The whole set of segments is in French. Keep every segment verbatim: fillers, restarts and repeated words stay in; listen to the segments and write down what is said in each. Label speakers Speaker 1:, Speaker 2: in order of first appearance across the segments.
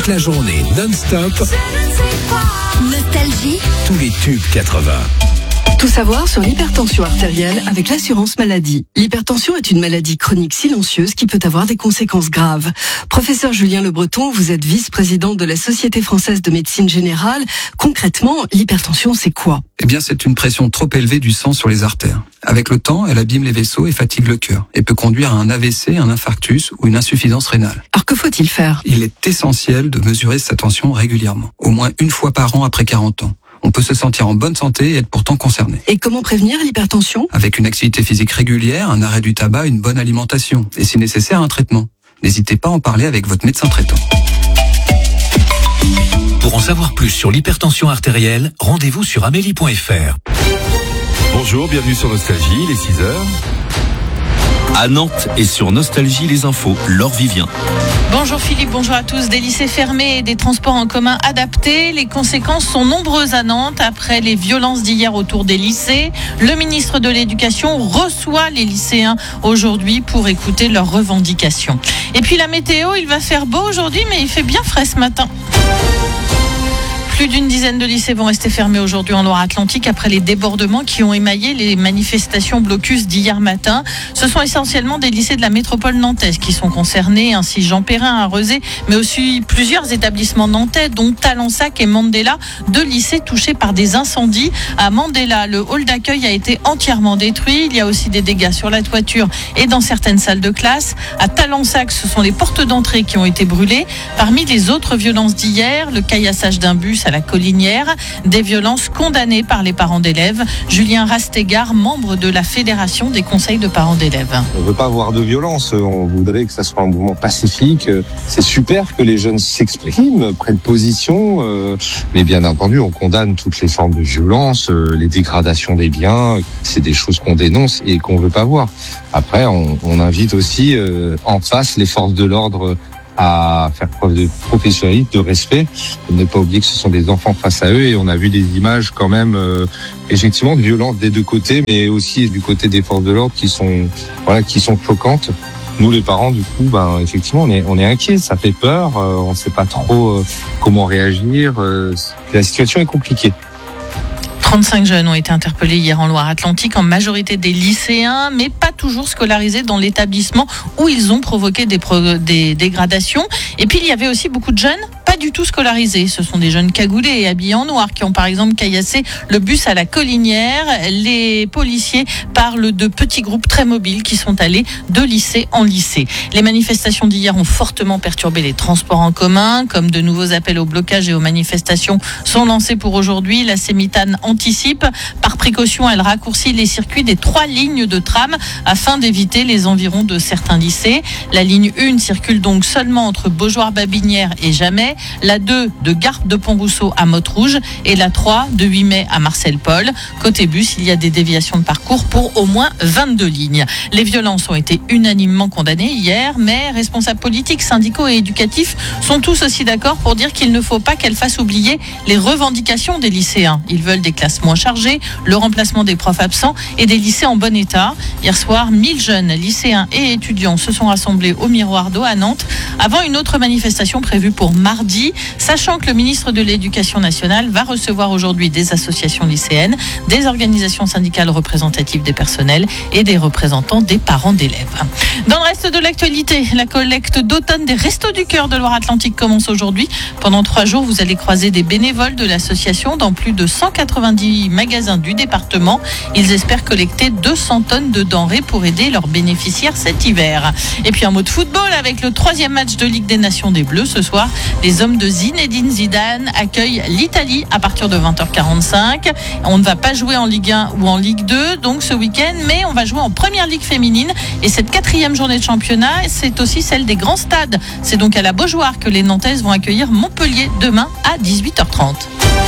Speaker 1: la journée non-stop.
Speaker 2: Nostalgie.
Speaker 1: Tous les tubes quatre-vingts.
Speaker 3: Tout savoir sur l'hypertension artérielle avec l'assurance maladie. L'hypertension est une maladie chronique silencieuse qui peut avoir des conséquences graves. Professeur Julien Le Breton, vous êtes vice-président de la Société française de médecine générale. Concrètement, l'hypertension, c'est quoi ?
Speaker 4: Eh bien, c'est une pression trop élevée du sang sur les artères. Avec le temps, elle abîme les vaisseaux et fatigue le cœur et peut conduire à un A V C, un infarctus ou une insuffisance rénale.
Speaker 3: Alors que faut-il faire ?
Speaker 4: Il est essentiel de mesurer sa tension régulièrement, au moins une fois par an après quarante ans. On peut se sentir en bonne santé et être pourtant concerné.
Speaker 3: Et comment prévenir l'hypertension ?
Speaker 4: Avec une activité physique régulière, un arrêt du tabac, une bonne alimentation et si nécessaire un traitement. N'hésitez pas à en parler avec votre médecin traitant.
Speaker 1: Pour en savoir plus sur l'hypertension artérielle, rendez-vous sur amélie point f r.
Speaker 5: Bonjour, bienvenue sur Nostalgie, il est six heures. À Nantes et sur Nostalgie les infos, Laure Vivien.
Speaker 6: Bonjour Philippe, bonjour à tous. Des lycées fermés et des transports en commun adaptés. Les conséquences sont nombreuses à Nantes après les violences d'hier autour des lycées. Le ministre de l'Éducation reçoit les lycéens aujourd'hui pour écouter leurs revendications. Et puis la météo, il va faire beau aujourd'hui, mais il fait bien frais ce matin. Plus d'une dizaine de lycées vont rester fermés aujourd'hui en Loire-Atlantique après les débordements qui ont émaillé les manifestations blocus d'hier matin. Ce sont essentiellement des lycées de la métropole nantaise qui sont concernés, ainsi Jean Perrin à Rezé, mais aussi plusieurs établissements nantais, dont Talensac et Mandela, deux lycées touchés par des incendies. À Mandela, le hall d'accueil a été entièrement détruit. Il y a aussi des dégâts sur la toiture et dans certaines salles de classe. À Talensac, ce sont les portes d'entrée qui ont été brûlées. Parmi les autres violences d'hier, le caillassage d'un bus à la Collinière, des violences condamnées par les parents d'élèves. Julien Rastegard, membre de la Fédération des conseils de parents d'élèves.
Speaker 7: On ne veut pas avoir de violence, on voudrait que ça soit un mouvement pacifique. C'est super que les jeunes s'expriment, prennent position, mais bien entendu, on condamne toutes les formes de violence, les dégradations des biens, c'est des choses qu'on dénonce et qu'on ne veut pas voir. Après, on, on invite aussi en face les forces de l'ordre à faire preuve de professionnalisme, de respect, et ne pas oublier que ce sont des enfants face à eux, et on a vu des images quand même euh, effectivement violentes des deux côtés, mais aussi du côté des forces de l'ordre qui sont voilà qui sont choquantes. Nous les parents du coup ben effectivement on est on est inquiets, ça fait peur, euh, on ne sait pas trop euh, comment réagir, euh, la situation est compliquée.
Speaker 6: trente-cinq jeunes ont été interpellés hier en Loire-Atlantique, en majorité des lycéens, mais pas toujours scolarisés dans l'établissement où ils ont provoqué des, pro- des dégradations. Et puis il y avait aussi beaucoup de jeunes pas du tout scolarisés. Ce sont des jeunes cagoulés et habillés en noir qui ont par exemple caillassé le bus à la Collinière. Les policiers parlent de petits groupes très mobiles qui sont allés de lycée en lycée. Les manifestations d'hier ont fortement perturbé les transports en commun, comme de nouveaux appels au blocage et aux manifestations sont lancés pour aujourd'hui. La Sémitane anticipe. Par précaution, elle raccourcit les circuits des trois lignes de tram afin d'éviter les environs de certains lycées. La ligne un circule donc seulement entre Beaujoire-Babinière et Jamais. La deux de Gare de Pont-Rousseau à Motte-Rouge et la trois de huit mai à Marcel-Paul. Côté bus, il y a des déviations de parcours pour au moins vingt-deux lignes. Les violences ont été unanimement condamnées hier, mais responsables politiques, syndicaux et éducatifs sont tous aussi d'accord pour dire qu'il ne faut pas qu'elles fassent oublier les revendications des lycéens. Ils veulent des classes moins chargées, le remplacement des profs absents et des lycées en bon état. Hier soir, mille jeunes lycéens et étudiants se sont rassemblés au Miroir d'eau à Nantes avant une autre manifestation prévue pour mardi, sachant que le ministre de l'Éducation nationale va recevoir aujourd'hui des associations lycéennes, des organisations syndicales représentatives des personnels et des représentants des parents d'élèves. Dans le reste de l'actualité, la collecte d'automne des Restos du Cœur de Loire-Atlantique commence aujourd'hui. Pendant trois jours, vous allez croiser des bénévoles de l'association dans plus de cent quatre-vingt-dix magasins du département. Ils espèrent collecter deux cents tonnes de denrées pour aider leurs bénéficiaires cet hiver. Et puis un mot de football avec le troisième match de Ligue des Nations des Bleus ce soir. Les hommes de Zinedine Zidane accueillent l'Italie à partir de vingt heures quarante-cinq. On ne va pas jouer en Ligue un ou en Ligue deux donc ce week-end, mais on va jouer en Première Ligue féminine. Et cette quatrième journée de championnat, c'est aussi celle des grands stades. C'est donc à la Beaujoire que les Nantaises vont accueillir Montpellier demain à dix-huit heures trente.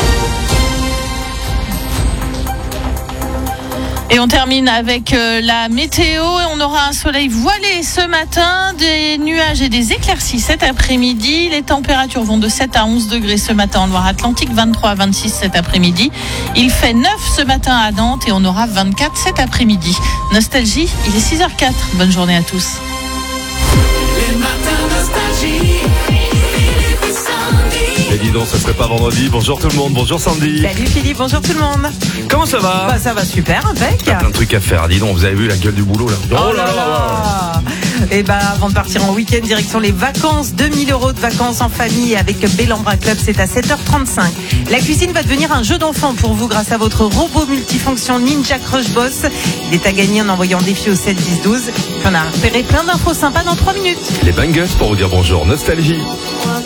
Speaker 6: Et on termine avec euh, la météo. On aura un soleil voilé ce matin, des nuages et des éclaircies cet après-midi. Les températures vont de sept à onze degrés ce matin en Loire-Atlantique, vingt-trois à vingt-six cet après-midi. Il fait neuf ce matin à Nantes et on aura vingt-quatre cet après-midi. Nostalgie, il est six heures quatre. Bonne journée à tous.
Speaker 8: Les matins Nostalgie.
Speaker 5: sinon ça serait pas vendredi. Bonjour tout le monde, bonjour Sandy.
Speaker 2: Salut Philippe, bonjour tout le monde.
Speaker 5: Comment ça va?
Speaker 2: Bah ça va super, impec.
Speaker 5: Il y a plein de trucs à faire, dis donc, vous avez vu la gueule du boulot là.
Speaker 2: Oh là là. Et bah avant de partir en week-end, direction les vacances, deux mille euros de vacances en famille avec Bellambra Club, c'est à sept heures trente-cinq. La cuisine va devenir un jeu d'enfant pour vous grâce à votre robot multifonction Ninja Crush Boss. Il est à gagner en envoyant défi au sept dix douze. On a repéré plein d'infos sympas dans trois minutes.
Speaker 5: Les bangers pour vous dire bonjour, Nostalgie.